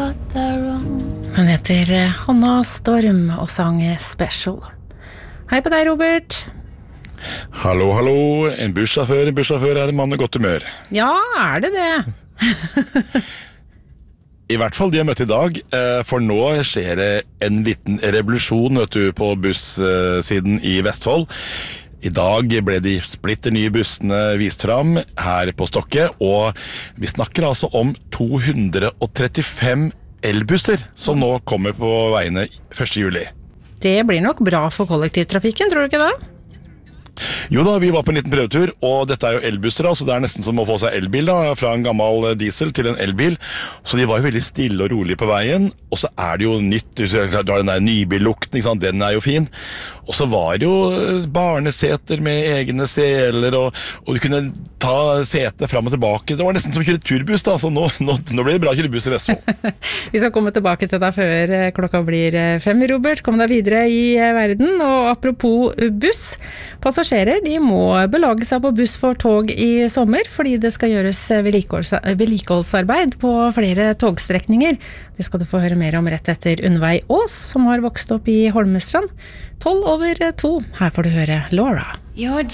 Hun heter Hanna Storm og sang Special. Hei på deg, Robert. Hallo, hallo. En bussjåfør er en mann med godt humør. Ja, det det? I hvert fall de har møtt i dag, for nå skjer det en liten revolusjon på bussiden i Vestfold. I dag ble de splitter nye bussene vist fram her på Stokke, og vi snakker altså om 235 elbusser som nå kommer på veiene 1. juli. Det blir nok bra for kollektivtrafikken, tror du ikke det? Jo da, vi var på en liten prøvetur, og dette jo elbusser da, så det nesten som å få seg elbil da, fra en gammel diesel til en elbil. Så de var jo veldig stille og rolige på veien, og så det jo nytt, du har den der nybillukten, ikke sant? Den jo fin. Og så var det jo barneseter med egne seler, og du kunne ta setet fram og tilbake. Det var nesten som å kjøre turbuss da, så nå blir det bra å kjøre buss i Vestfold. Vi skal komme tilbake til deg før klokka blir 5, Robert. Kom deg videre i verden, og apropos buss, passasjerer de må belage seg på buss for tog i sommer, fordi det skal gjøres vedlikeholdsarbeid på flere togstrekninger. Det skal du få høre mer om rett etter Unnvei Ås, som har vokst opp i Holmestrand. 2:12. Her får du høre Laura.